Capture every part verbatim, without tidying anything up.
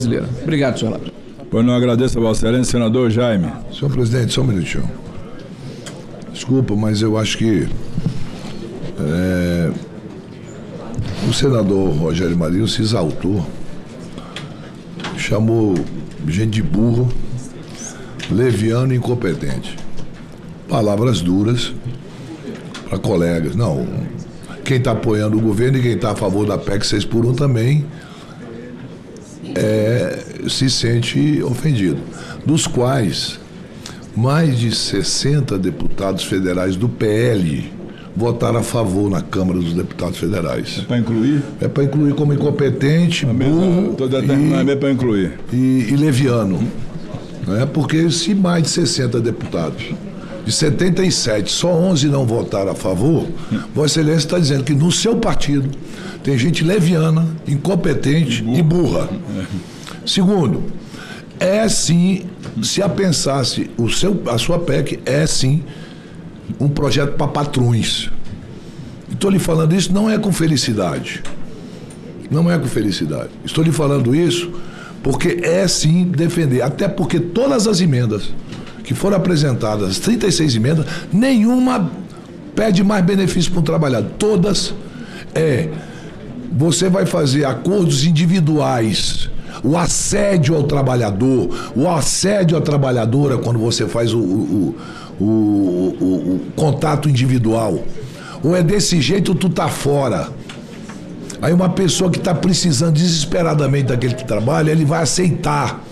brasileira. Obrigado, senhor Lázaro. Pois não, agradeço a Vossa Excelência, senador Jaime. Senhor presidente, só um minutinho. Desculpa, mas eu acho que é, o senador Rogério Marinho se exaltou, chamou gente de burro, leviano e incompetente. Palavras duras para colegas. Não, quem está apoiando o governo e quem está a favor da P E C seis por um também é, se sente ofendido. Dos quais mais de sessenta deputados federais do P L votaram a favor na Câmara dos Deputados Federais. É para incluir? É para incluir como incompetente, burro Estou determinado é para incluir. E, e leviano. Né? Porque se mais de sessenta deputados, de setenta e sete, só onze não votaram a favor, Vossa Excelência está dizendo que no seu partido tem gente leviana, incompetente e burra. Segundo, é sim, se a pensasse, o seu, a sua P E C é sim um projeto para patrões. Estou lhe falando isso não é com felicidade. Não é com felicidade. Estou lhe falando isso porque é sim defender, até porque todas as emendas que foram apresentadas, as trinta e seis emendas, nenhuma pede mais benefício para o trabalhador. Todas é, você vai fazer acordos individuais, o assédio ao trabalhador, o assédio à trabalhadora quando você faz o, o, o, o, o, o contato individual. Ou é desse jeito ou tu tá fora. Aí uma pessoa que está precisando desesperadamente daquele que trabalha, ele vai aceitar.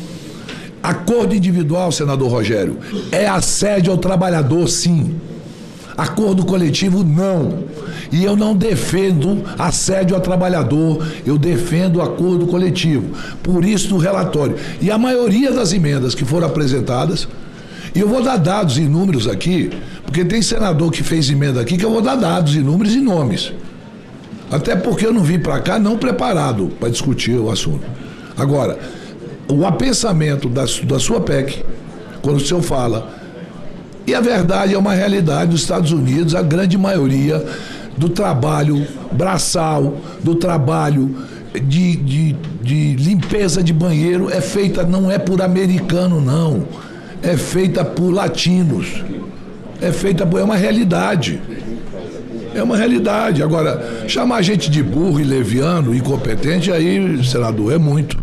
Acordo individual, senador Rogério, é assédio ao trabalhador, sim. Acordo coletivo, não. E eu não defendo assédio ao trabalhador, eu defendo acordo coletivo. Por isso, no relatório. E a maioria das emendas que foram apresentadas, e eu vou dar dados e números aqui, porque tem senador que fez emenda aqui que eu vou dar dados e números e nomes. Até porque eu não vim para cá não preparado para discutir o assunto. Agora, o apensamento da, da sua P E C, quando o senhor fala, e a verdade é uma realidade nos Estados Unidos, a grande maioria do trabalho braçal, do trabalho de, de, de limpeza de banheiro é feita, não é por americano, não. É feita por latinos. É feita por... É uma realidade. É uma realidade. Agora, chamar a gente de burro e leviano, incompetente, aí, senador, é muito.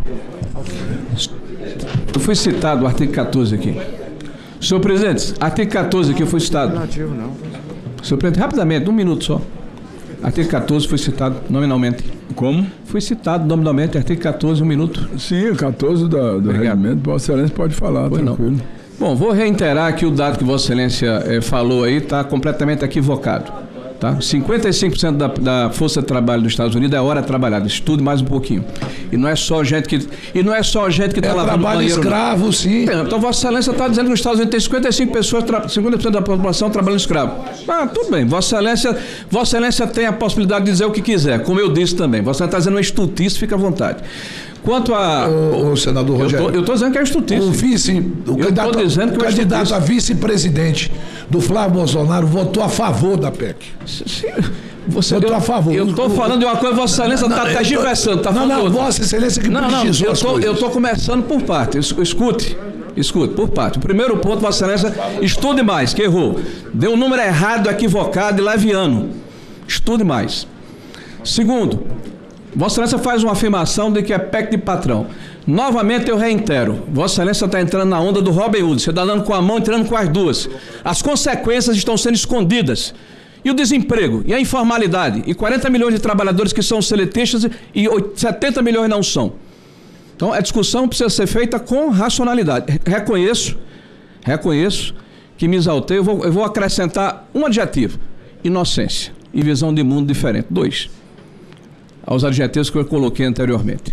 Foi citado o artigo quatorze aqui. Senhor presidente, artigo quatorze aqui foi citado. Não, não. Senhor presidente, rapidamente, um minuto só. Artigo quatorze foi citado nominalmente. Como? Foi citado nominalmente, artigo quatorze, um minuto. Sim, o quatorze da, do regimento, Vossa Excelência pode falar, pois tranquilo. Não. Bom, vou reiterar que o dado que Vossa Excelência eh, falou aí está completamente equivocado. Tá? cinquenta e cinco por cento da, da força de trabalho dos Estados Unidos é hora trabalhada. Estude mais um pouquinho. E não é só gente que e não é só gente que está é lavando trabalho banheiro. Escravo, sim. Então Vossa Excelência está dizendo que nos Estados Unidos tem cinquenta e cinco pessoas, cinquenta por cento da população trabalhando escravo. Ah, tudo bem. Vossa Excelência, Vossa Excelência tem a possibilidade de dizer o que quiser, como eu disse também. Vossa Excelência está dizendo uma estultice, fica à vontade. Quanto a... O, o senador Rogério... Eu estou dizendo que é estutice. O vice... O eu candidato, dizendo que o é candidato a vice-presidente do Flávio Bolsonaro votou a favor da P E C. Sim, você votou eu, a favor. Eu estou falando de uma coisa, Vossa Excelência está tergiversando. Tá não, não, outra. Vossa Excelência que não, não, precisou eu as tô, coisas. Eu estou começando por parte. Escute. Escute, por parte. O primeiro ponto, Vossa Excelência, estude mais, que errou. Deu um número errado, equivocado e leviano. Estude mais. Segundo, Vossa Excelência faz uma afirmação de que é P E C de patrão. Novamente eu reitero, Vossa Excelência está entrando na onda do Robin Hood, você está dando com a mão, entrando com as duas. As consequências estão sendo escondidas. E o desemprego, e a informalidade, e quarenta milhões de trabalhadores que são seletistas e setenta milhões não são. Então a discussão precisa ser feita com racionalidade. Reconheço, reconheço que me exaltei, eu vou, eu vou acrescentar um adjetivo: inocência e visão de mundo diferente. Dois. Aos adjetivos que eu coloquei anteriormente.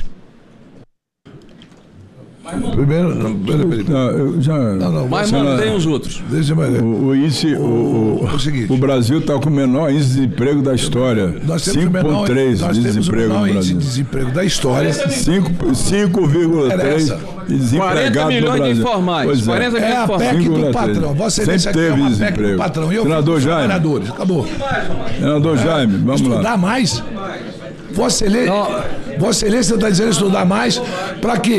Primeiro, não, pera, pera, pera. Não, eu já, não, não, mas mantém os outros. Deixa eu o, o, índice, o, o, o, o, seguinte, o Brasil está com o menor índice de desemprego da história. cinco vírgula três de desemprego no Brasil. Índice de desemprego da história. cinco vírgula três quarenta milhões de informais. É, é a P E C do patrão. Você sempre teve é uma desemprego. P E C do patrão. Eu Senador Jaime. Acabou. Senador Jaime, vamos Estudar lá. mais? Vossa Excelência, Vossa Excelência está dizendo estudar mais para quê?